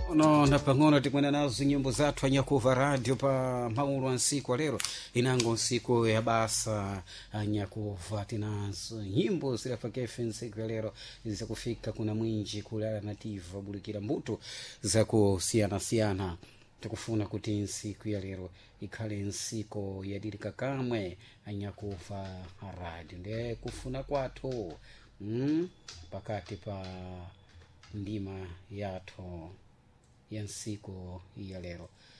No na pang'ono tikwenda nazo nyimbo zathu anyakuva radio pa maulo a nsiku lero inango nsiku ya basa anyakuva tinazo nyimbo zilafake nsiku lero zikufika kuna mwinji kulala nativa bulikira mbuto za kusiyana tikufuna kuti nsiku ya lero ikhale nsiku yadirika kamwe anyakuva radio nde kufuna kwathu pakati pa ndima yathu ya nsiku ya lero